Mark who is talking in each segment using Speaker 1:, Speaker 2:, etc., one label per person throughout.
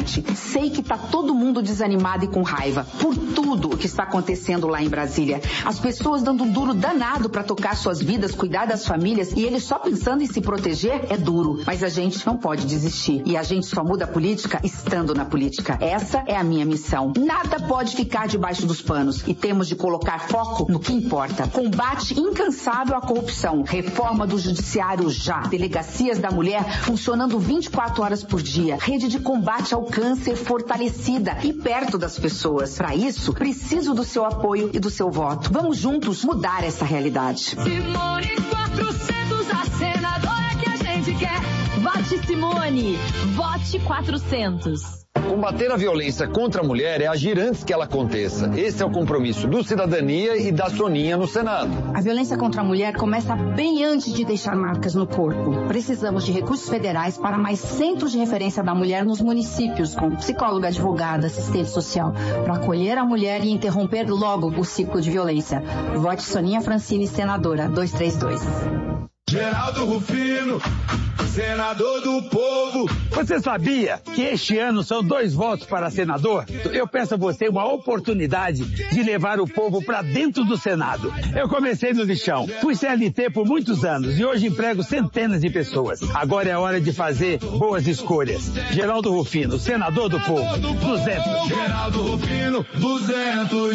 Speaker 1: vote. Sei que tá todo mundo desanimado e com raiva por tudo o que está acontecendo lá em Brasília. As pessoas dando um duro danado para tocar suas vidas, cuidar das famílias e eles só pensando em se proteger é duro. Mas a gente não pode desistir. E a gente só muda a política estando na política. Essa é a minha missão. Nada pode ficar debaixo dos panos e temos de colocar foco no que importa. Combate incansável à corrupção. Reforma do judiciário já. Delegacias da mulher funcionando 24 horas por dia. Rede de combate ao câncer fortalecida e perto das pessoas. Para isso, preciso do seu apoio e do seu voto. Vamos juntos mudar essa realidade.
Speaker 2: Simone 400, a senadora que a gente quer. Vote Simone. Vote 400.
Speaker 3: Combater a violência contra a mulher é agir antes que ela aconteça. Esse é o compromisso do Cidadania e da Soninha no Senado.
Speaker 4: A violência contra a mulher começa bem antes de deixar marcas no corpo. Precisamos de recursos federais para mais centros de referência da mulher nos municípios, com psicóloga, advogada, assistente social, para acolher a mulher e interromper logo o ciclo de violência. Vote Soninha Francine, senadora, 232.
Speaker 5: Geraldo Rufino, senador do povo.
Speaker 6: Você sabia que este ano são 2 votos para senador? Eu peço a você uma oportunidade de levar o povo para dentro do Senado. Eu comecei no lixão, fui CLT por muitos anos e hoje emprego centenas de pessoas. Agora é hora de fazer boas escolhas. Geraldo Rufino, senador do povo, 200.
Speaker 5: Geraldo Rufino, 200.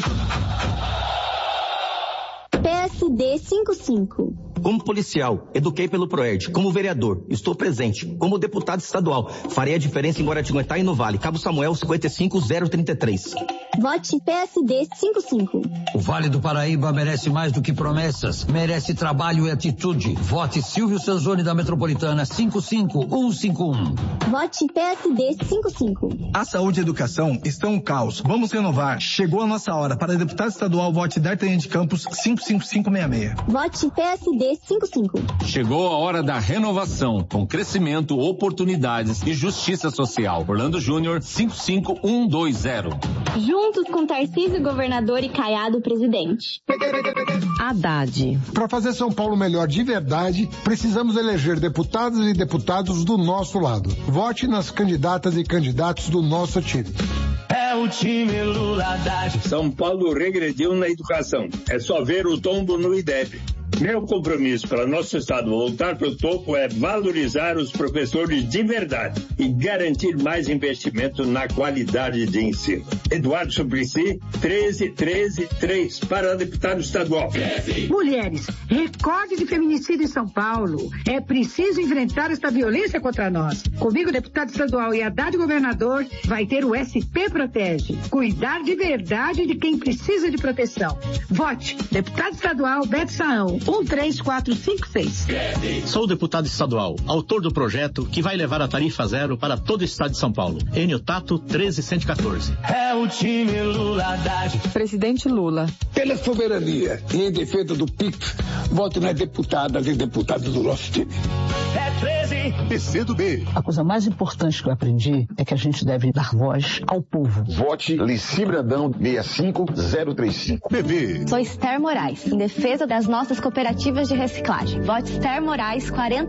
Speaker 7: PSD 55.
Speaker 8: Como policial, eduquei pelo PROERD. Como vereador, estou presente. Como deputado estadual, farei a diferença em Guaratinguetá e no Vale. Cabo Samuel, 55033.
Speaker 7: Vote PSD 55.
Speaker 9: O Vale do Paraíba merece mais do que promessas. Merece trabalho e atitude. Vote Silvio Sanzoni da Metropolitana, 55151.
Speaker 7: Vote PSD 55.
Speaker 10: A saúde e a educação estão um caos. Vamos renovar. Chegou a nossa hora. Para deputado estadual, vote D'Artagnan de Campos, 55566.
Speaker 7: Vote PSD 55.
Speaker 11: Chegou a hora da renovação, com crescimento, oportunidades e justiça social. Orlando Júnior, 55120.
Speaker 7: Juntos com Tarcísio, governador, e Caiado, presidente.
Speaker 12: Haddad.
Speaker 13: Para fazer São Paulo melhor de verdade, precisamos eleger deputadas e deputados do nosso lado. Vote nas candidatas e candidatos do nosso time.
Speaker 5: É o time Lula Haddad.
Speaker 14: São Paulo regrediu na educação. É só ver o tombo no IDEB. Meu compromisso para nosso estado voltar para o topo é valorizar os professores de verdade e garantir mais investimento na qualidade de ensino. Eduardo Suplicy, 13133 para deputado estadual.
Speaker 15: Mulheres, recorde de feminicídio em São Paulo. É preciso enfrentar esta violência contra nós. Comigo, deputado estadual, e Haddad governador, vai ter o SP Protege. Cuidar de verdade de quem precisa de proteção. Vote, deputado estadual Beto Saão, 13456.
Speaker 16: Sou o deputado estadual, autor do projeto que vai levar a tarifa zero para todo o estado de São Paulo. Enio Tato, 13114.
Speaker 5: É o time Lula Haddad.
Speaker 12: Presidente Lula.
Speaker 17: Pela soberania e em defesa do PIX, vote nas deputadas e deputados do nosso time.
Speaker 5: É 13.
Speaker 18: PCdoB.
Speaker 19: A coisa mais importante que eu aprendi é que a gente deve dar voz ao povo.
Speaker 18: Vote Lici Brandão, 65035. PV.
Speaker 20: Sou Esther Moraes, em defesa das nossas cooperativas de reciclagem. Vote Esther Moraes,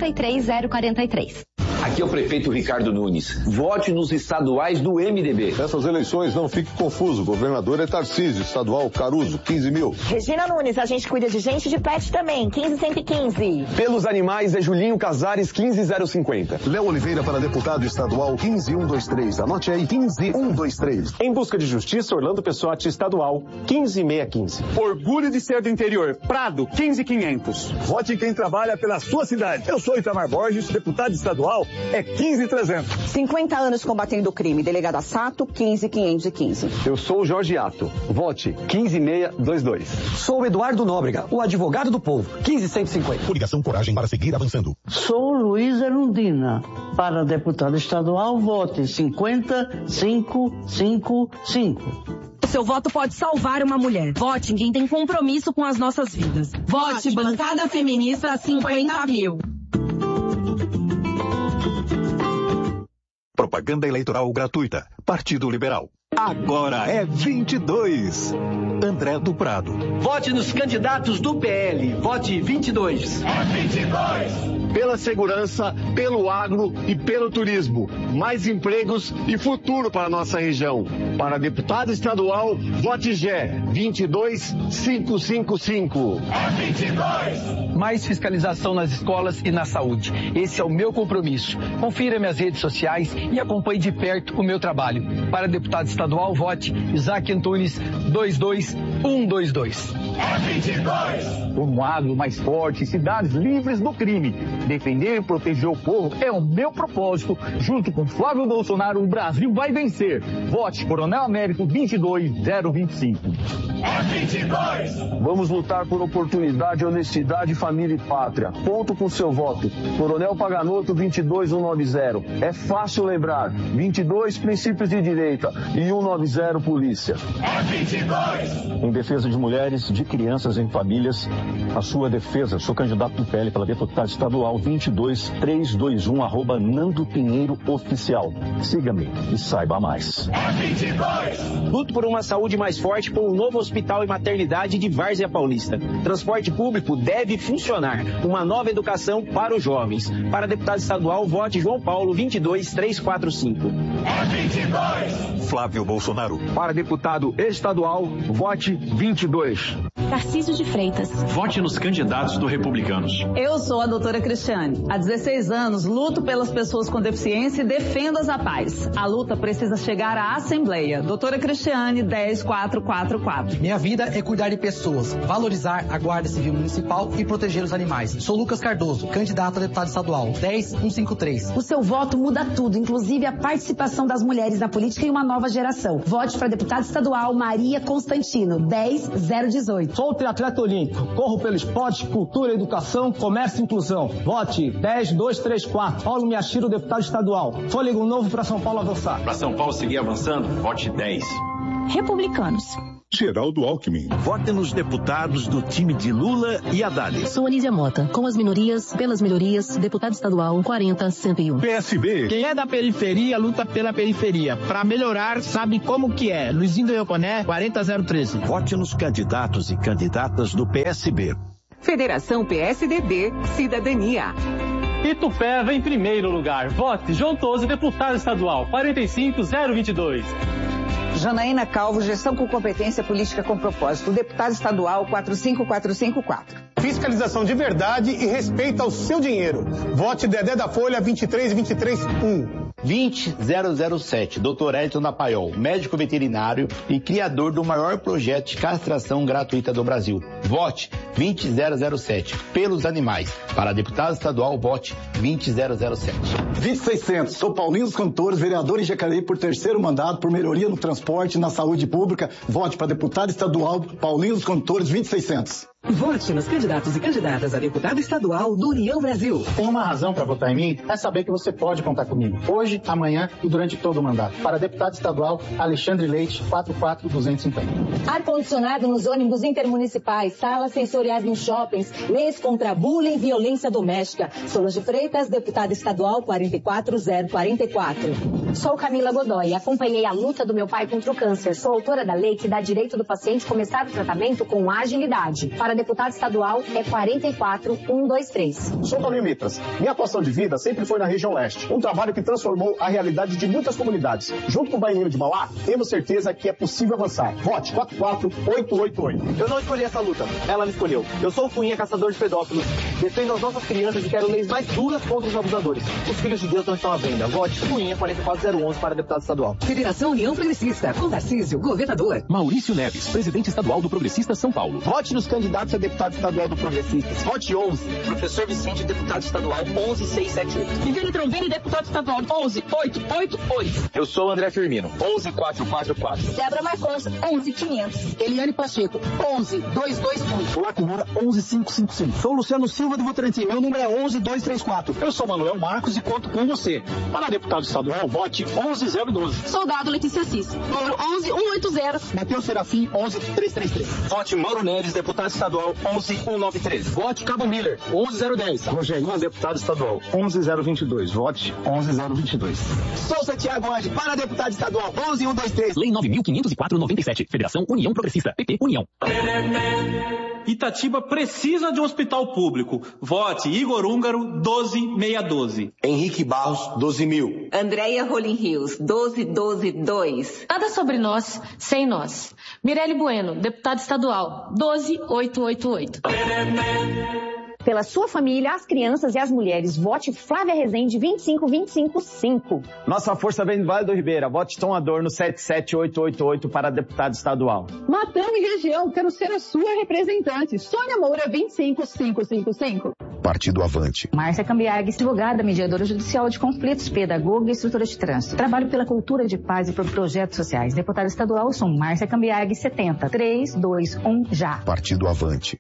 Speaker 20: 43043.
Speaker 21: Aqui é o prefeito Ricardo Nunes. Vote nos estaduais do MDB.
Speaker 22: Nessas eleições, não fique confuso. O governador é Tarcísio, estadual Caruso, 15 mil.
Speaker 23: Regina Nunes, a gente cuida de gente de pet também, 15115.
Speaker 24: Pelos animais é Julinho Casares, 15050.
Speaker 22: Léo Oliveira para deputado estadual, 15123. Anote aí, 15123.
Speaker 24: Em busca de justiça, Orlando Pessotti, estadual, 15615.
Speaker 25: Orgulho de ser do interior, Prado, 15500.
Speaker 26: Vote quem trabalha pela sua cidade. Eu sou Itamar Borges, deputado estadual, é 15300.
Speaker 23: 50 anos combatendo o crime. Delegada Sato, 15515.
Speaker 24: Eu sou o Jorge Ato. Vote 15622.
Speaker 27: Sou o Eduardo Nóbrega, o advogado do povo, 15150.
Speaker 22: Coligação Coragem para seguir avançando.
Speaker 28: Sou Luiz Erundina. Para deputado estadual, vote 50555.
Speaker 29: Seu voto pode salvar uma mulher. Vote em quem tem compromisso com as nossas vidas. Vote Bancada Feminista 50 mil.
Speaker 22: Propaganda eleitoral gratuita. Partido Liberal. Agora é 22.
Speaker 1: André do Prado.
Speaker 2: Vote nos candidatos do PL. Vote 22.
Speaker 5: É 22.
Speaker 3: Pela segurança, pelo agro e pelo turismo. Mais empregos e futuro para a nossa região. Para deputado estadual, vote GÉ 22555.
Speaker 5: É 22.
Speaker 2: Mais fiscalização nas escolas e na saúde. Esse é o meu compromisso. Confira minhas redes sociais e acompanhe de perto o meu trabalho. Para deputado estadual, vote Isaac Antunes 22122.
Speaker 5: É 22.
Speaker 3: Um agro mais forte e cidades livres do crime. Defender e proteger o povo é o meu propósito. Junto com Flávio Bolsonaro, o Brasil vai vencer. Vote Coronel Américo 22025.
Speaker 5: É 22.
Speaker 3: Vamos lutar por oportunidade, honestidade, família e pátria. Conto com seu voto. Coronel Paganoto 22190. É fácil lembrar. 22 princípios de direita e 190 polícia.
Speaker 5: É 22.
Speaker 24: Em defesa de mulheres, de crianças em famílias, a sua defesa. Sou candidato do PL pela deputada estadual 22321 @Nando Pinheiro Oficial. Siga-me e saiba mais.
Speaker 5: É 22.
Speaker 2: Luto por uma saúde mais forte, por um novo hospital e maternidade de Várzea Paulista. Transporte público deve funcionar. Uma nova educação para os jovens. Para deputado estadual, vote João Paulo 22345.
Speaker 5: É 22.
Speaker 24: Flávio Bolsonaro.
Speaker 3: Para deputado estadual, vote 22.
Speaker 4: Tarcísio de Freitas.
Speaker 16: Vote nos candidatos do Republicanos.
Speaker 6: Eu sou a doutora Cristiane. Há 16 anos luto pelas pessoas com deficiência e defendo a paz. A luta precisa chegar à Assembleia. Doutora Cristiane 10444.
Speaker 8: Minha vida é cuidar de pessoas, valorizar a Guarda Civil Municipal e proteger os animais. Sou Lucas Cardoso, candidato a deputado estadual 10153.
Speaker 9: O seu voto muda tudo, inclusive a participação das mulheres na política e uma nova geração. Vote para deputado estadual Maria Constantino 10018.
Speaker 27: Sou triatleta olímpico, corro pelo esporte, cultura, educação, comércio e inclusão. Vote 10234. Paulo Miyashiro, deputado estadual. Fôlego novo para São Paulo avançar.
Speaker 16: Para São Paulo seguir avançando, vote 10.
Speaker 4: Republicanos.
Speaker 24: Geraldo Alckmin.
Speaker 1: Vote nos deputados do time de Lula e Haddad.
Speaker 4: Sou Anísia Mota. Com as minorias, pelas melhorias, deputado estadual 40101.
Speaker 24: PSB.
Speaker 10: Quem é da periferia, luta pela periferia. Pra melhorar, sabe como que é. Luizinho do Ioconé, 40013.
Speaker 1: Vote nos candidatos e candidatas do PSB.
Speaker 11: Federação PSDB, Cidadania.
Speaker 30: Itupeva em primeiro lugar. Vote João Toso, deputado estadual, 45022.
Speaker 23: Janaína Calvo, gestão com competência política com propósito. Deputado estadual 45454.
Speaker 31: Fiscalização de verdade e respeito ao seu dinheiro. Vote Dedé da Folha 23231.
Speaker 32: 20007, Dr. Elton Napaiol, médico veterinário e criador do maior projeto de castração gratuita do Brasil. Vote 20007, pelos animais. Para deputado estadual, vote 20007.
Speaker 27: 2600, sou Paulinho dos Cantores, vereador em Jacareí por terceiro mandato, por melhoria no transporte e na saúde pública. Vote para deputado estadual Paulinho dos Cantores 2600.
Speaker 11: Vote nos candidatos e candidatas a deputado estadual do União Brasil.
Speaker 33: Tem uma razão para votar em mim, é saber que você pode contar comigo. Hoje, amanhã e durante todo o mandato. Para deputado estadual, Alexandre Leite, 44250.
Speaker 9: Ar-condicionado nos ônibus intermunicipais, salas sensoriais nos shoppings, leis contra bullying e violência doméstica. Solange de Freitas, deputada estadual 44044.
Speaker 4: Sou Camila Godoy. Acompanhei a luta do meu pai contra o câncer. Sou autora da lei que dá direito do paciente começar o tratamento com agilidade. Para deputado estadual é 44123.
Speaker 32: Sou Paulinho Mitras. Minha atuação de vida sempre foi na região leste. Um trabalho que transformou a realidade de muitas comunidades. Junto com o Baianinho de Mauá, temos certeza que é possível avançar. Vote 44888.
Speaker 3: Eu não escolhi essa luta, ela me escolheu. Eu sou o Fuinha, caçador de pedófilos. Defendo as nossas crianças e quero leis mais duras contra os abusadores. Os filhos de Deus não estão à venda. Vote Fuinha 44011 para deputado estadual.
Speaker 11: Federação União Progressista, com Tarcísio, governador.
Speaker 1: Maurício Neves, presidente estadual do Progressista São Paulo.
Speaker 32: Vote nos candidatos a deputado estadual do Progressistas. Vote 11. Professor Vicente, deputado estadual 11678.
Speaker 11: Viviane Trombini, deputado estadual 11888.
Speaker 32: Eu sou o André Firmino, 11444.
Speaker 9: Débora Marcos, 11500.
Speaker 33: Eliane Pacheco, 11221.
Speaker 27: Lacumura 11555.
Speaker 33: Sou Luciano Silva do Votorantim. Meu número é 11234.
Speaker 32: Eu sou Manuel Marcos e conto com você. Para deputado estadual, vote
Speaker 7: Vote 11012.
Speaker 29: Soldado Letícia Assis, número 11180.
Speaker 7: Mateus Serafim, 11333.
Speaker 2: Vote Mauro Neves, deputado estadual, 11113.
Speaker 7: Vote Cabo Miller, 11010.
Speaker 3: Rogerinho, deputado estadual, 11022. Vote 11022.
Speaker 2: Souza Tiago Ange, para deputado estadual, 11123.
Speaker 12: Lei 9.504/97. Federação União Progressista. PP União.
Speaker 30: Itatiba precisa de um hospital público. Vote Igor Húngaro, 12612.
Speaker 32: Henrique Barros, 12.000.
Speaker 23: Andréia Rolim Rios, 12122.
Speaker 29: Nada sobre nós, sem nós. Mirelle Bueno, deputada estadual, 12888.
Speaker 4: Pela sua família, as crianças e as mulheres, vote Flávia Rezende 25255.
Speaker 2: Nossa força vem do Vale do Ribeira. Vote Tom Adorno 77888 para deputado estadual.
Speaker 29: Matão e região, quero ser a sua representante. Sônia Moura 25555.
Speaker 22: Partido Avante.
Speaker 29: Márcia Cambiag, advogada, mediadora judicial de conflitos, pedagoga e instrutora de trânsito. Trabalho pela cultura de paz e por projetos sociais. Deputada estadual, sou Márcia Cambiag 70 321 já.
Speaker 22: Partido Avante.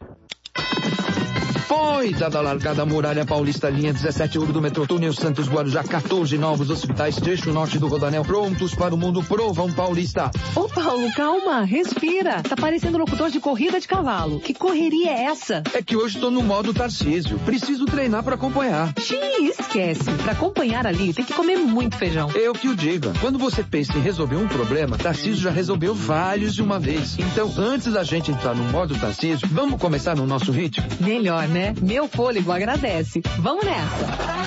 Speaker 13: Foi dada a largada a Muralha Paulista, linha 17, Ouro do Metrô, Túnel Santos Guarujá, 14 novos hospitais, trecho norte do Rodanel, prontos para o mundo, Provão Paulista.
Speaker 29: Ô Paulo, calma, respira. Tá parecendo locutor de corrida de cavalo. Que correria é essa?
Speaker 13: É que hoje tô no modo Tarcísio, preciso treinar para acompanhar.
Speaker 29: Esquece, para acompanhar ali tem que comer muito feijão.
Speaker 13: Eu que o diga, quando você pensa em resolver um problema, Tarcísio já resolveu vários de uma vez. Então, antes da gente entrar no modo Tarcísio, vamos começar no nosso ritmo?
Speaker 29: Melhor, né? Meu fôlego agradece. Vamos nessa.